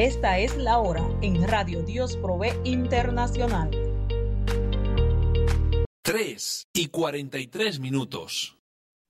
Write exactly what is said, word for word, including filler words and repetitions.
Esta es la hora en Radio Dios Provee Internacional. tres y cuarenta y tres minutos.